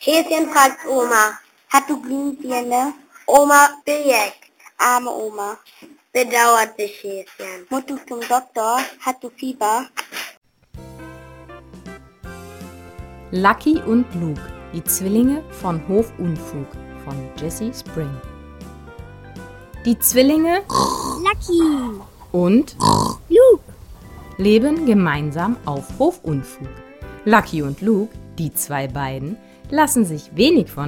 Häschen fragt Oma. Hat du Glühbirne? Oma bejeckt. Arme Oma. Bedauert sich Häschen. Muss du zum Doktor? Hat du Fieber? Lucky und Luke, die Zwillinge von Hofunfug von Jessie Spring. Die Zwillinge Lucky und Luke leben gemeinsam auf Hofunfug. Lucky und Luke, die zwei beiden, lassen sich wenig von